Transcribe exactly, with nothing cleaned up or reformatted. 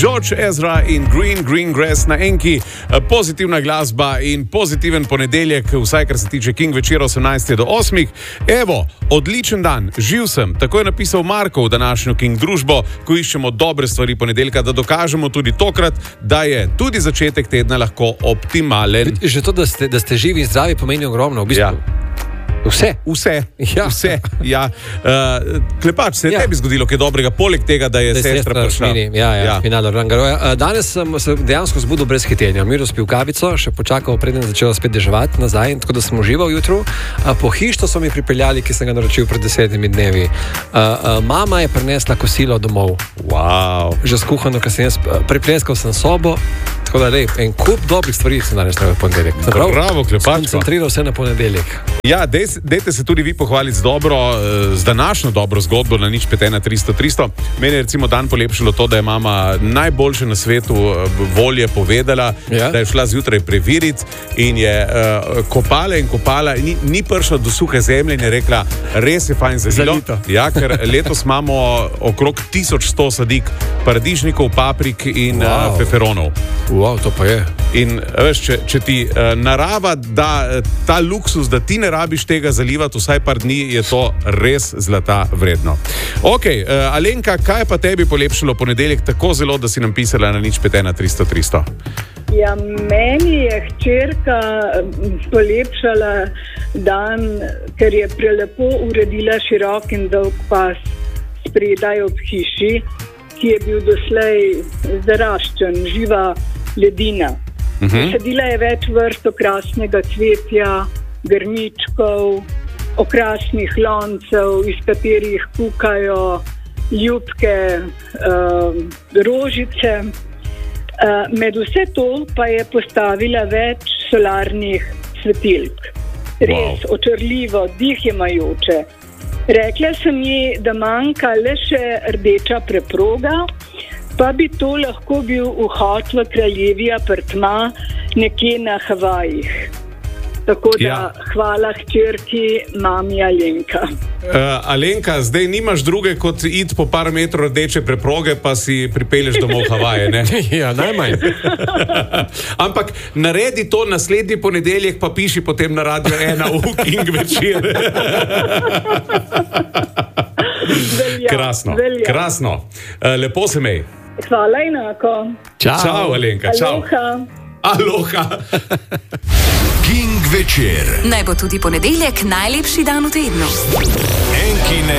George Ezra in Green Green Grass na enki, pozitivna glasba in pozitiven ponedeljek, vsaj kar se tiče King večera osemnajstega do osmega. Evo, odličen dan, živ sem, tako je napisal Marko v današnjo King družbo, ko iščemo dobre stvari ponedeljka, da dokažemo tudi tokrat, da je tudi začetek tedna lahko optimalen. Že to, da ste, da ste živi in zdravi, pomeni ogromno, v bistvu. Ja. Vse. Vse, ja. vse, ja. Uh, Klepač, se je ja. tebi zgodilo kaj dobrega, poleg tega, da je sestra prišla. Ja, ja, ja. Finale Rangaroja. Danes sem se dejansko zbudil brez hitenja. Miro spil kavico, še počakal, preden začelo spet deževati nazaj, tako da sem užival jutro. Po hišto so mi pripeljali, ki sem ga naročil pred desetimi dnevi. Uh, uh, mama je prinesla kosilo domov. Wow. Že skuhano, ker sem jaz pripleskal sem sobo. Tako da, lej, en kup dobrih stvari sem danes naredil v ponedeljek. Bravo, Klepačko. Koncentriral se na ponedeljek. Ja, dej, dejte se tudi vi pohvaliti z dobro, z današnjo dobro zgodbo na nič pet ena tristo tristo. Meni je recimo dan polepšalo to, da je mama najboljše na svetu volje povedala, ja. da je šla zjutraj preveriti in je uh, kopala in kopala, ni, ni prišla do suhe zemlje in je rekla, res je fajn zalilo. Ja, ker letos imamo okrog tisoč sto sadik paradižnikov, paprik in wow. uh, feferonov. Wow, to pa je. In veš, če, če ti uh, narava da ta luksus, da ti ne rabiš tega zalivati vsaj par dni, je to res zlata vredno. Ok, uh, Alenka, kaj pa tebi polepšalo ponedeljek tako zelo, da si nam pisala na nič pet ena tristo tristo? Ja, meni je hčerka polepšala dan, ker je prelepo uredila širok in dolg pas spredaj ob hiši, ki je bil doslej zaraščen, živa ledina. Uh-huh. Sadila je več vrst okrasnega cvetja, grmičkov, okrasnih loncev, iz katerih kukajo ljubke uh, rožice. Uh, med vse to pa je postavila več solarnih svetilk. Res wow. očarljivo, dih jemajoče. Rekla sem ji, da manjka le še rdeča preproga, pa bi to lahko bil vhod v kraljevi apartma nekje na Havajih. Tako da ja. hvala hčerki, mami Alenka. Uh, Alenka, zdaj nimaš druge kot iti po par metrov rdeče preproge, pa si pripelješ domov Havaje, ne? Ja, najmanj. Ampak naredi to naslednji ponedeljek, pa piši potem na Radio ena v King večer. Velja, krasno, velja. krasno. Uh, lepo se mej. Hvala enako. Čau, čau Alenka, čau. Aloha. Aloha. King večer. Naj bo tudi ponedeljek najlepši dan v tednu. Enkine